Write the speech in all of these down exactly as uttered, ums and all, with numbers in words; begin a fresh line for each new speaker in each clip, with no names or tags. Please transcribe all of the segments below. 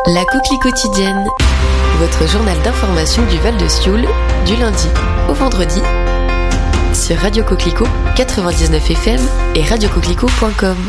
La Coquelie quotidienne, votre journal d'information du Val de Sioule, du lundi au vendredi, sur Radio Coquelicot quatre-vingt-dix-neuf F M et radio coquelicot point com.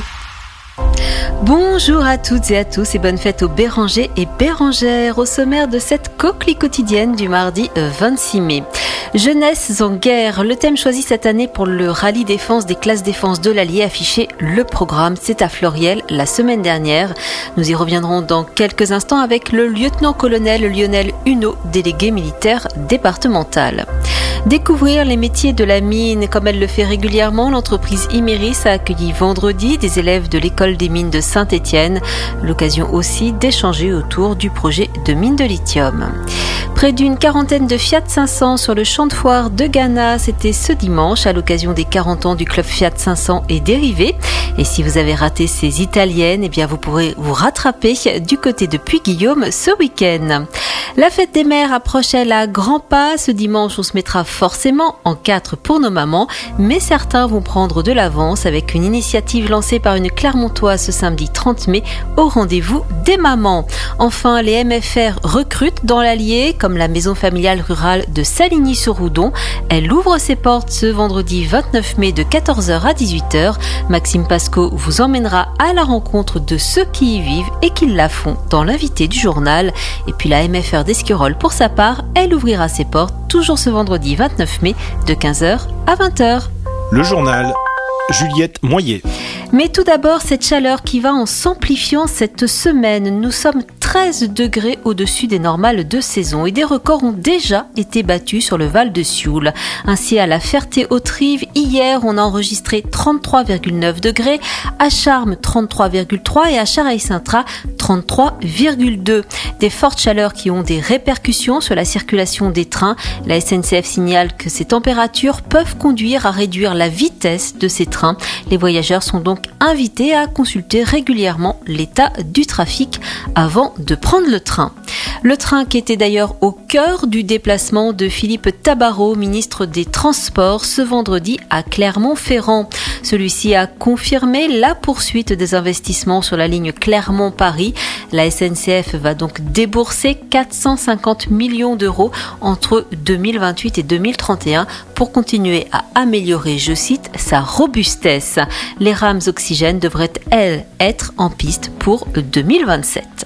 Bonjour à toutes et à tous et bonne fête aux Bérangers et Bérangères au sommaire de cette Coquelie quotidienne du mardi vingt-six mai. Jeunesse en guerre, le thème choisi cette année pour le rallye défense des classes défense de l'Allier affiché le programme, c'est à Floriel la semaine dernière. Nous y reviendrons dans quelques instants avec le lieutenant-colonel Lionel Huneau, délégué militaire départemental. Découvrir les métiers de la mine comme elle le fait régulièrement, l'entreprise Imerys a accueilli vendredi des élèves de l'école des mines de Saint-Étienne. L'occasion aussi d'échanger autour du projet de mine de lithium. Près d'une quarantaine de Fiat cinq cents sur le champ de foire de Ghana, c'était ce dimanche à l'occasion des quarante ans du club Fiat cinq cents et dérivés. Et si vous avez raté ces italiennes, eh bien vous pourrez vous rattraper du côté de Puy-Guillaume ce week-end. La fête des mères approche elle à grands pas. Ce dimanche, on se mettra forcément en quatre pour nos mamans, mais certains vont prendre de l'avance avec une initiative lancée par une Clermontoise ce samedi trente mai au rendez-vous des mamans. Enfin, les M F R recrutent dans l'Allier, comme la maison familiale rurale de Saligny-sur-Oudon. Elle ouvre ses portes ce vendredi vingt-neuf mai de quatorze heures à dix-huit heures. Maxime Pasco vous emmènera à la rencontre de ceux qui y vivent et qui la font dans l'invité du journal. Et puis la M F R d'Esquirol, pour sa part, elle ouvrira ses portes toujours ce vendredi vingt-neuf mai de quinze heures à vingt heures.
Le journal, Juliette Moyer.
Mais tout d'abord, cette chaleur qui va en s'amplifiant cette semaine. Nous sommes treize degrés au-dessus des normales de saison et des records ont déjà été battus sur le Val de Sioule. Ainsi, à la Ferté-Haute-Rive, hier, on a enregistré trente-trois virgule neuf degrés, à Charmes trente-trois virgule trois et à Charaille-Saint-Trat trente-trois virgule deux. Des fortes chaleurs qui ont des répercussions sur la circulation des trains. La S N C F signale que ces températures peuvent conduire à réduire la vitesse de ces trains. Les voyageurs sont donc invités à consulter régulièrement l'état du trafic avant de prendre le train. Le train qui était d'ailleurs au cœur du déplacement de Philippe Tabarot, ministre des Transports, ce vendredi à Clermont-Ferrand. Celui-ci a confirmé la poursuite des investissements sur la ligne Clermont-Paris. La S N C F va donc débourser quatre cent cinquante millions d'euros entre deux mille vingt-huit et deux mille trente et un pour continuer à améliorer, je cite, sa robustesse. Les rames oxygène devraient, elles, être en piste pour deux mille vingt-sept.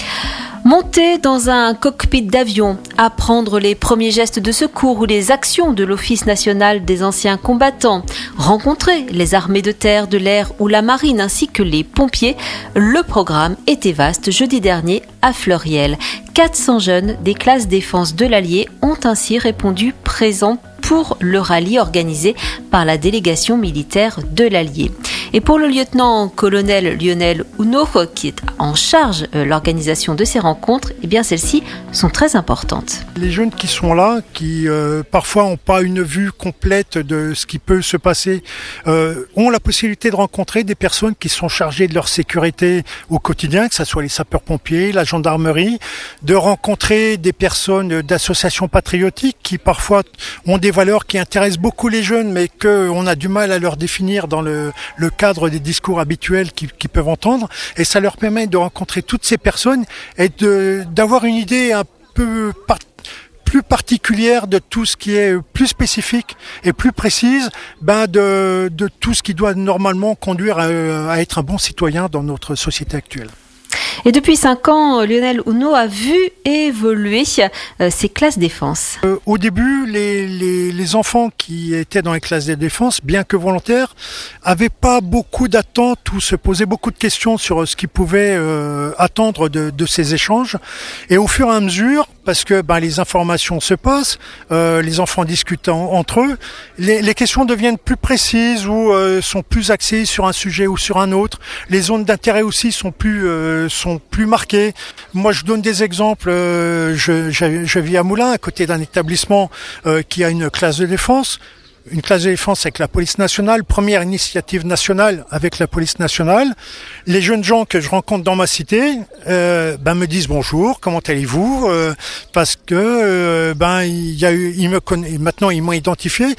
Monter dans un cockpit d'avion, apprendre les premiers gestes de secours ou les actions de l'Office national des anciens combattants, rencontrer les armées de terre, de l'air ou la marine ainsi que les pompiers, le programme était vaste jeudi dernier à Floriel. quatre cents jeunes des classes défense de l'Allier ont ainsi répondu présents pour le rallye organisé par la délégation militaire de l'Allier. Et pour le lieutenant-colonel Lionel Huneau, qui est en charge de l'organisation de ces rencontres, eh bien celles-ci sont très importantes.
Les jeunes qui sont là, qui euh, parfois n'ont pas une vue complète de ce qui peut se passer, euh, ont la possibilité de rencontrer des personnes qui sont chargées de leur sécurité au quotidien, que ce soit les sapeurs-pompiers, la gendarmerie, de rencontrer des personnes d'associations patriotiques qui parfois ont des valeurs qui intéressent beaucoup les jeunes, mais qu'on a du mal à leur définir dans le, le cadre des discours habituels qu'ils, qu'ils peuvent entendre. Et ça leur permet de rencontrer toutes ces personnes et de, d'avoir une idée un peu par, plus particulière de tout ce qui est plus spécifique et plus précise, ben de, de tout ce qui doit normalement conduire à, à être un bon citoyen dans notre société actuelle.
Et depuis cinq ans, Lionel Huneau a vu évoluer euh, ses classes défense.
Euh, au début, les, les, les enfants qui étaient dans les classes de défense, bien que volontaires, avaient pas beaucoup d'attentes ou se posaient beaucoup de questions sur ce qu'ils pouvaient euh, attendre de, de ces échanges. Et au fur et à mesure, parce que ben, les informations se passent, euh, les enfants discutent en, entre eux, les, les questions deviennent plus précises ou euh, sont plus axées sur un sujet ou sur un autre. Les zones d'intérêt aussi sont plus euh, sont plus marquées. Moi, je donne des exemples. Euh, je, je, je vis à Moulins, à côté d'un établissement euh, qui a une classe de défense. Une classe de défense avec la police nationale, première initiative nationale avec la police nationale. Les jeunes gens que je rencontre dans ma cité euh, ben me disent bonjour, comment allez-vous euh, parce que euh, ben il y a eu, ils me connaissent, maintenant ils m'ont identifié